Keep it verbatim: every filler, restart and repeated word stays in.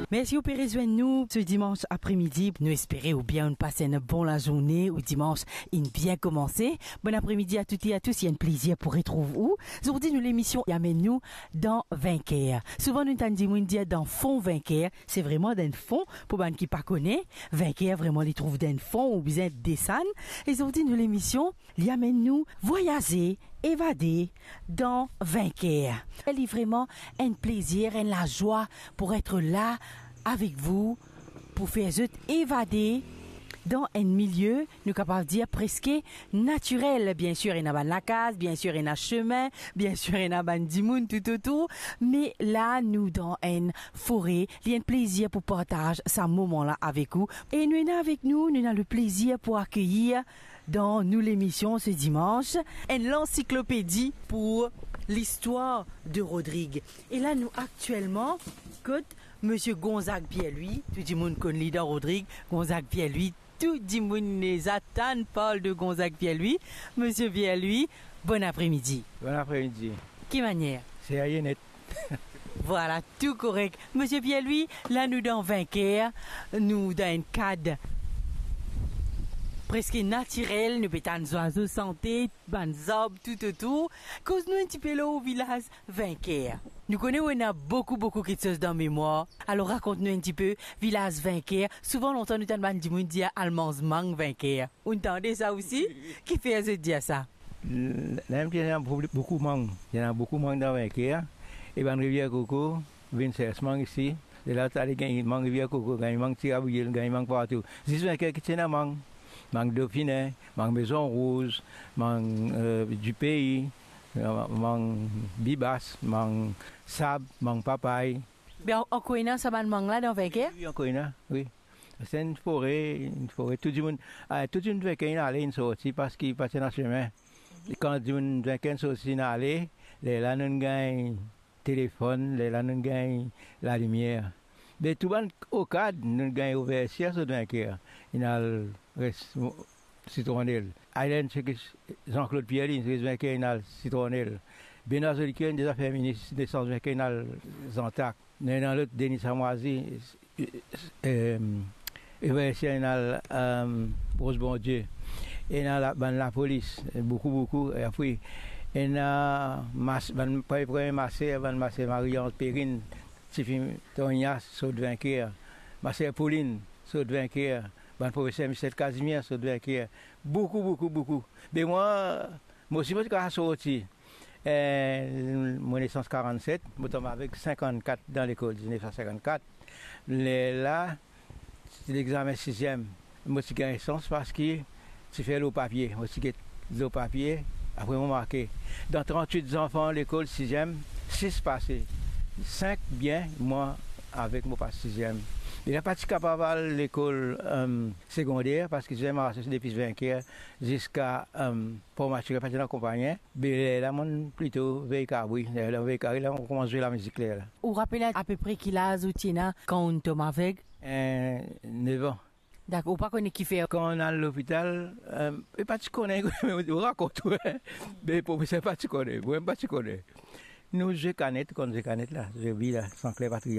Merci au Pérez nous ce dimanche après-midi. Nous espérons ou bien on passe une bonne la journée ou dimanche une bien commencé. Bon après-midi à toutes et à tous. Il y a un plaisir pour retrouver où. Aujourd'hui nous l'émission y amène nous dans Vainqueur. Souvent nous t'entendons dire dans fond Vainqueur. C'est vraiment dans fond pour ban qui pas connaît. Vainqueur vraiment les trouve dans fond ou bien dessin. Et aujourd'hui nous l'émission y amène nous voyager, évader dans Vainqueur. Elle est vraiment un plaisir, et la joie pour être là avec vous, pour faire juste évader dans un milieu, nous capables de dire presque naturel. Bien sûr, il y a la case, bien sûr, il y a chemin, bien sûr, il y a des gens tout autour. Mais là, nous, dans une forêt, il y a un plaisir pour partager ce moment-là avec vous. Et nous, avec nous, nous avons le plaisir pour accueillir dans nous l'émission ce dimanche, une encyclopédie pour l'histoire de Rodrigue. Et là, nous, actuellement, écoute, Monsieur Gonzague Pierre-Louis, tout le monde connaît leader Rodrigue, Gonzague Pierre-Louis, tout le monde les attend, parle de Gonzague Pierre-Louis. Monsieur Pierre-Louis, bon après-midi. Bon après-midi. Quelle manière? C'est à Yennet. Voilà, tout correct. Monsieur Pierre-Louis, là nous dans Vainqueur, nous dans un cadre presque naturel, nous pétons des oiseaux santé, des arbres tout autour. Cause nous un petit peu là au village Vainqueur. Nous connaissons on a beaucoup beaucoup de choses dans la mémoire. Alors raconte-nous un petit peu village Vainqueur. Souvent longtemps nous t'entendons du monde dire Allemans Vainqueur. Vous entendez ça aussi? Qui fait ce dire ça? Il y a beaucoup de monde. Il y a beaucoup de monde dans Vainqueur. Et dans la rivière Coco, vingt-six mangues ici. Et là, tu as des mangues rivière Coco, des mangues Tirabouille, des mangues partout. C'est Vainqueur qui tient la mangue. Mangue Dauphiné, mangue Maison Rose, mangue euh, du pays, mangue Bibas, mangue Sable, mangue Papaye. Bien, on connaît ça mangue là dans Vainqueur? Oui, on connaît, oui. C'est une forêt, une forêt. Tout le monde, ah, tout le monde Vainqueur allait une sortie parce qu'il passait dans le chemin. Et quand tout le monde Vainqueur sortit dans l'allée, les là nous gagnent téléphone, les là nous gagnent la lumière. Mais tout le monde au cadre, nous gagnons ouvert sur ce Vainqueur. Il y a le citronnelle. Island, c'est Jean-Claude Pierre-Lin, c'est Vainqueur, il y a le citronnelle. Benoît Zolikin, des affaires ministres, des sens Vainqueur, il y a le Zantac. Dans l'autre, Denis Samoisi, et il y a le Rose Bon Dieu. Et il y a la police, beaucoup, beaucoup. Et après, il y a le premier massé, le massé Marie-Ange Perrine, Tiffy Tonia, Saut Vainqueur, massé Pauline, Saut Vainqueur. Le professeur Michel Casimir, Saut Vainqueur. Beaucoup, beaucoup, beaucoup. Mais moi, moi aussi, je suis sorti. Euh, mon naissance quarante-sept, je suis avec cinquante-quatre dans l'école, dix-neuf cent cinquante-quatre. Là, c'est l'examen sixième. Je suis gagné sens parce que tu fais le papier. Je suis le papier, après je marqué. Dans trente-huit enfants, l'école sixième, six passés. cinq bien, moi avec mon passe sixième. Il n'a pas été capable à l'école euh, secondaire parce que j'ai marché depuis Vainqueur jusqu'à euh, pour maturer pas dans compagnie. Mais là, on plutôt Vainqueur, oui. Là, Vainqueur, là, on commence à jouer la musique là. Vous rappelez à peu près qu'il a Zoutina quand on tombe avec? Euh, neuf ans. D'accord, ou pas qu'on est qui fait? Quand on est à l'hôpital, euh, pas tu connais, on raconte, mais pour moi, c'est pas tu connais, moi, pas tu connais. Nous, je canette, quand je canette là, je vis là, sans clair patrie.